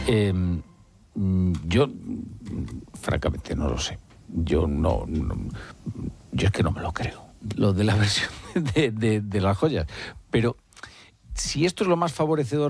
Yo, francamente, no lo sé. Yo es que no me lo creo, lo de la versión de las joyas. Pero si esto es lo más favorecedor